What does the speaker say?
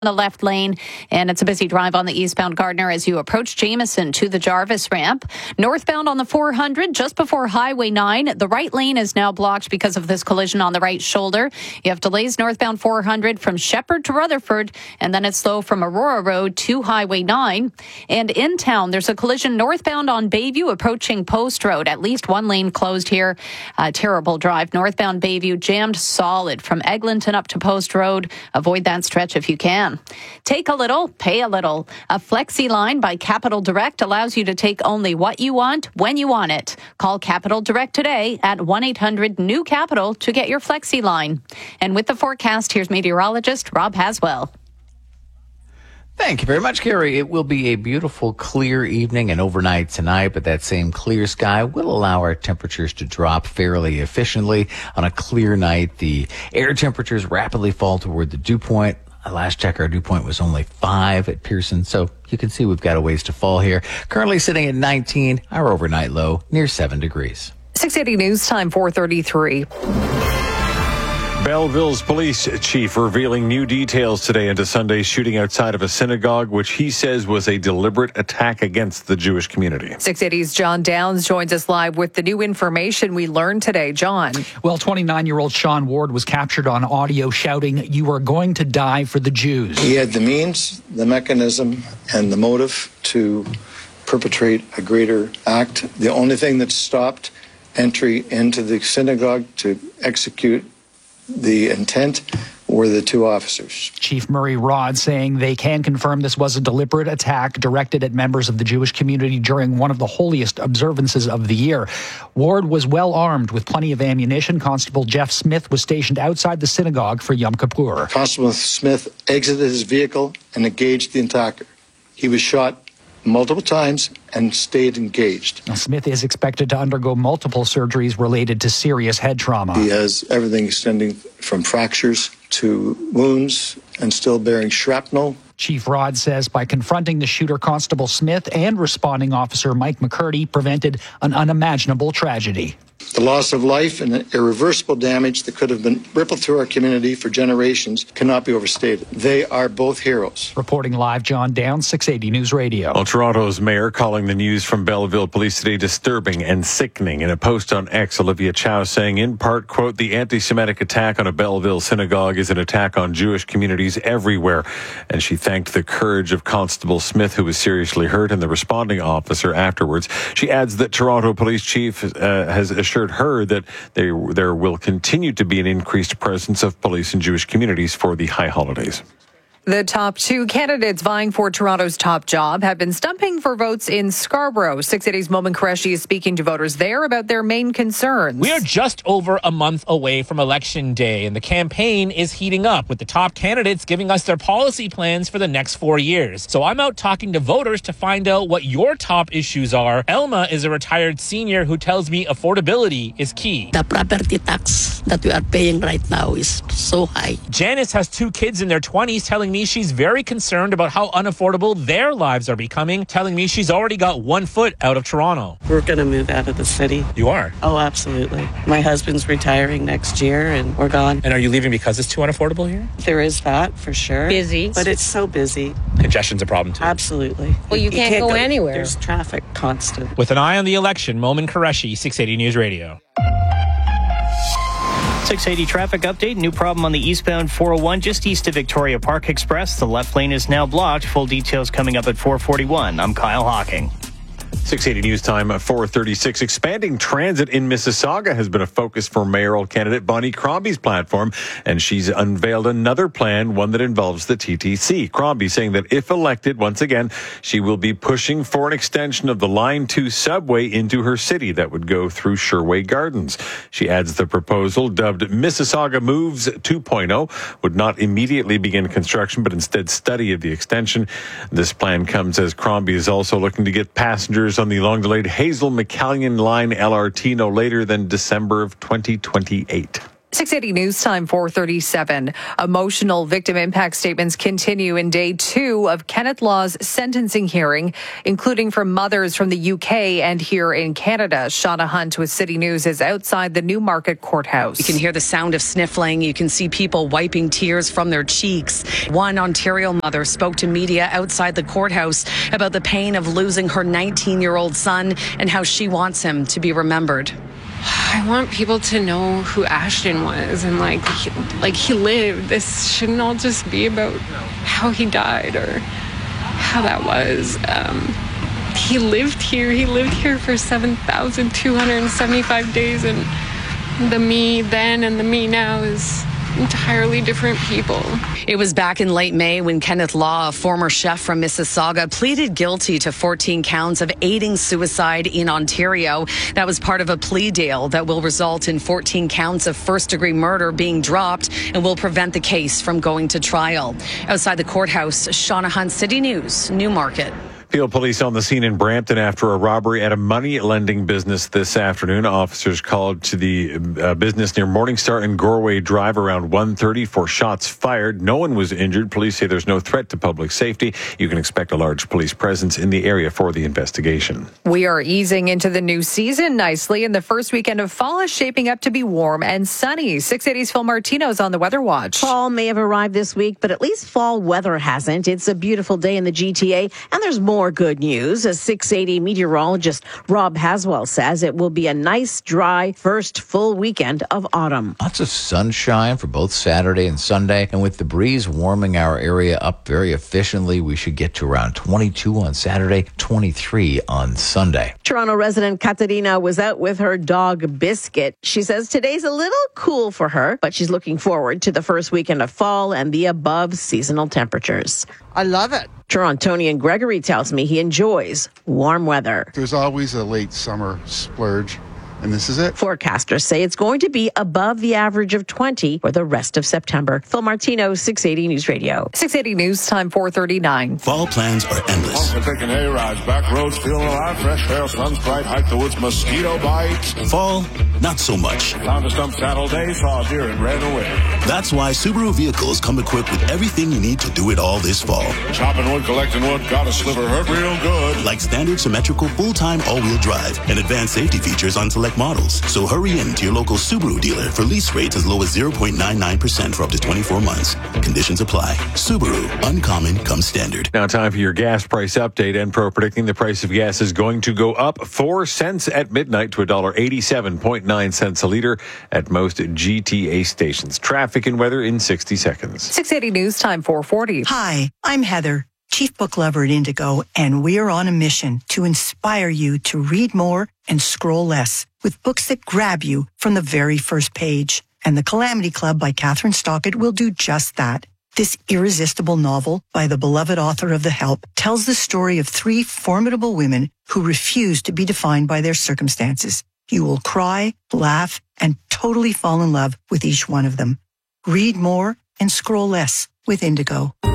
the left lane, and it's a busy drive on the eastbound Gardner as you approach Jameson to the Jarvis ramp. Northbound on the 400 just before Highway 9, the right lane is now blocked because of this collision on the right shoulder. You have delays northbound 400 from Shepherd to Rutherford, and then it's slow from Aurora Road to Highway 9. And in town, there's a collision northbound on Bayview approaching Post Road. At least one lane closed here. Terrible drive. Northbound Bayview jammed solid from Eglinton up to Post Road. Avoid that stretch if you can. Take a little, pay a little. A Flexi line by Capital Direct allows you to take only what you want when you want it. Call Capital Direct today at 1-800-NEW-CAPITAL to get your Flexi line. And with the forecast, here's meteorologist Rob Haswell. Thank you very much, Carrie. It will be a beautiful, clear evening and overnight tonight, but that same clear sky will allow our temperatures to drop fairly efficiently. On a clear night, the air temperatures rapidly fall toward the dew point. Last check, our dew point was only 5 at Pearson, so you can see we've got a ways to fall here. Currently sitting at 19, our overnight low near 7 degrees. 680 News Time, 4:33. Belleville's police chief revealing new details today into Sunday's shooting outside of a synagogue, which he says was a deliberate attack against the Jewish community. 680's John Downs joins us live with the new information we learned today. John. Well, 29-year-old Sean Ward was captured on audio shouting, "You are going to die for the Jews." He had the means, the mechanism, and the motive to perpetrate a greater act. The only thing that stopped entry into the synagogue to execute the intent were the two officers. Chief Murray Rod saying they can confirm this was a deliberate attack directed at members of the Jewish community during one of the holiest observances of the year. Ward was well armed with plenty of ammunition. Constable Jeff Smith was stationed outside the synagogue for Yom Kippur. Constable Smith exited his vehicle and engaged the attacker. He was shot multiple times and stayed engaged. Now, Smith is expected to undergo multiple surgeries related to serious head trauma. He has everything extending from fractures to wounds and still bearing shrapnel. Chief Rod says by confronting the shooter, Constable Smith and responding officer Mike McCurdy prevented an unimaginable tragedy. The loss of life and irreversible damage that could have been rippled through our community for generations cannot be overstated. They are both heroes. Reporting live, John Downs, 680 News Radio. Well, Toronto's mayor calling the news from Belleville police today disturbing and sickening. In a post on X, Olivia Chow saying, in part, quote, "The anti-Semitic attack on a Belleville synagogue is an attack on Jewish communities everywhere." And she thanked the courage of Constable Smith, who was seriously hurt, and the responding officer afterwards. She adds that Toronto police chief has assured her that there will continue to be an increased presence of police in Jewish communities for the high holidays. The top two candidates vying for Toronto's top job have been stumping for votes in Scarborough. 680's Momin Qureshi is speaking to voters there about their main concerns. We are just over a month away from Election Day, and the campaign is heating up, with the top candidates giving us their policy plans for the next 4 years. So I'm out talking to voters to find out what your top issues are. Elma is a retired senior who tells me affordability is key. The property tax that we are paying right now is so high. Janice has 2 kids in their 20s, telling me she's very concerned about how unaffordable their lives are becoming, telling me she's already got 1 foot out of Toronto. We're going to move out of the city. You are? Oh, absolutely. My husband's retiring next year and we're gone. And are you leaving because it's too unaffordable here? There is that, for sure. Busy. But it's so busy. Congestion's a problem too. Absolutely. Well, you can't go anywhere. There's traffic constant. With an eye on the election, Momin Qureshi, 680 News Radio. 680 traffic update. New problem on the eastbound 401 just east of Victoria Park Express. The left lane is now blocked. Full details coming up at 4:41. I'm Kyle Hawking. 680 News Time, 4:36. Expanding transit in Mississauga has been a focus for mayoral candidate Bonnie Crombie's platform, and she's unveiled another plan, one that involves the TTC. Crombie saying that if elected, once again, she will be pushing for an extension of the Line 2 subway into her city that would go through Sherway Gardens. She adds the proposal, dubbed Mississauga Moves 2.0, would not immediately begin construction, but instead study of the extension. This plan comes as Crombie is also looking to get passengers on the long-delayed Hazel-McCallion Line LRT no later than December of 2028. 680 News Time, 4:37. Emotional victim impact statements continue in day 2 of Kenneth Law's sentencing hearing, including from mothers from the UK and here in Canada. Shauna Hunt with City News is outside the Newmarket Courthouse. You can hear the sound of sniffling. You can see people wiping tears from their cheeks. One Ontario mother spoke to media outside the courthouse about the pain of losing her 19-year-old son and how she wants him to be remembered. I want people to know who Ashton was and he lived. This shouldn't all just be about how he died or how that was. He lived here. He lived here for 7,275 days, and the me then and the me now is entirely different people. It was back in late May when Kenneth Law, a former chef from Mississauga, pleaded guilty to 14 counts of aiding suicide in Ontario. That was part of a plea deal that will result in 14 counts of first-degree murder being dropped and will prevent the case from going to trial. Outside the courthouse, Shauna Hunt, City News, Newmarket. Peel police on the scene in Brampton after a robbery at a money lending business this afternoon. Officers called to the business near Morningstar and Gorway Drive around 1:30 for shots fired. No one was injured. Police say there's no threat to public safety. You can expect a large police presence in the area for the investigation. We are easing into the new season nicely, and the first weekend of fall is shaping up to be warm and sunny. 680's Phil Martino's on the Weather Watch. Fall may have arrived this week, but at least fall weather hasn't. It's a beautiful day in the GTA, and there's more good news. As 680 meteorologist Rob Haswell says, it will be a nice, dry first full weekend of autumn. Lots of sunshine for both Saturday and Sunday, and with the breeze warming our area up very efficiently, we should get to around 22 on Saturday, 23 on Sunday. Toronto resident Katerina was out with her dog Biscuit. She says today's a little cool for her, but she's looking forward to the first weekend of fall and the above seasonal temperatures. I love it. Torontonian Gregory tells me he enjoys warm weather. There's always a late summer splurge, and this is it. Forecasters say it's going to be above the average of 20 for the rest of September. Phil Martino, 680 News Radio. 680 News Time, 4:39. Fall plans are endless. Taking A-rides, back roads, feeling alive, fresh air, sun's bright, hike the woods, mosquito bites. Fall, not so much. Found a stump Saturday, saw a deer and ran away. That's why Subaru vehicles come equipped with everything you need to do it all this fall. Chopping wood, collecting wood, got a sliver, hurt real good. Like standard symmetrical full-time all-wheel drive and advanced safety features on select models. So hurry in to your local Subaru dealer for lease rates as low as 0.99% for up to 24 months. Conditions apply. Subaru, uncommon comes standard. Now time for your gas price update. Enpro predicting the price of gas is going to go up 4 cents at midnight to $1.87.9 cents a liter at most GTA stations. Traffic and weather in 60 seconds. 680 News Time, 4:40. Hi, I'm Heather, Chief Book Lover at Indigo, and we're on a mission to inspire you to read more and scroll less with books that grab you from the very first page. And The Calamity Club by Catherine Stockett will do just that. This irresistible novel by the beloved author of The Help tells the story of 3 formidable women who refuse to be defined by their circumstances. You will cry, laugh, and totally fall in love with each one of them. Read more and scroll less with Indigo.